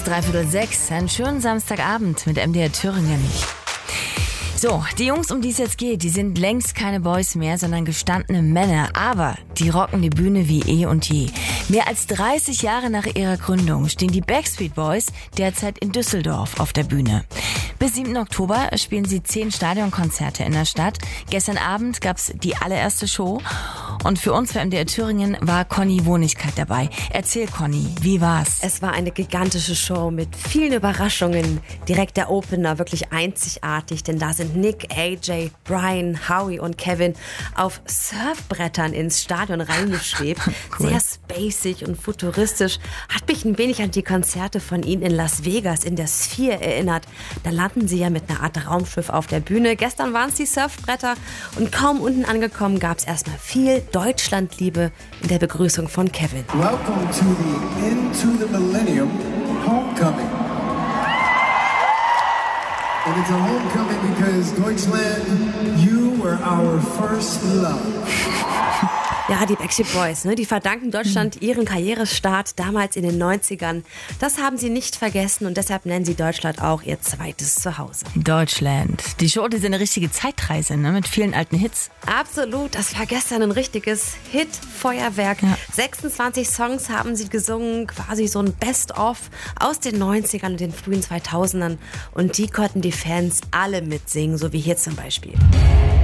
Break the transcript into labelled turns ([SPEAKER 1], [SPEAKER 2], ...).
[SPEAKER 1] 5:45. Einen schönen Samstagabend mit MDR Thüringen. So, die Jungs, um die es jetzt geht, die sind längst keine Boys mehr, sondern gestandene Männer. Aber die rocken die Bühne wie eh und je. Mehr als 30 Jahre nach ihrer Gründung stehen die Backstreet Boys derzeit in Düsseldorf auf der Bühne. Bis 7. Oktober spielen sie 10 Stadionkonzerte in der Stadt. Gestern Abend gab's die allererste Show. Und für uns, für MDR Thüringen, war Conny Wohnigkeit dabei. Erzähl, Conny, wie war's?
[SPEAKER 2] Es war eine gigantische Show mit vielen Überraschungen. Direkt der Opener, wirklich einzigartig, denn da sind Nick, AJ, Brian, Howie und Kevin auf Surfbrettern ins Stadion reingeschwebt. Cool. Sehr spacig und futuristisch. Hat mich ein wenig an die Konzerte von ihnen in Las Vegas in der Sphere erinnert. Da landen sie ja mit einer Art Raumschiff auf der Bühne. Gestern waren es die Surfbretter und kaum unten angekommen gab es erstmal viel Deutschlandliebe in der Begrüßung von Kevin.
[SPEAKER 3] Welcome to the Into the Millennium Homecoming. And it's a homecoming because Deutschland, you were our first love.
[SPEAKER 2] Ja, die Backstreet Boys, die verdanken Deutschland ihren Karrierestart damals in den 90ern. Das haben sie nicht vergessen und deshalb nennen sie Deutschland auch ihr zweites Zuhause.
[SPEAKER 1] Deutschland. Die Show, die ist eine richtige Zeitreise, mit vielen alten Hits.
[SPEAKER 2] Absolut, das war gestern ein richtiges Hit-Feuerwerk. Ja. 26 Songs haben sie gesungen, quasi so ein Best-of aus den 90ern und den frühen 2000ern. Und die konnten die Fans alle mitsingen, so wie hier zum Beispiel.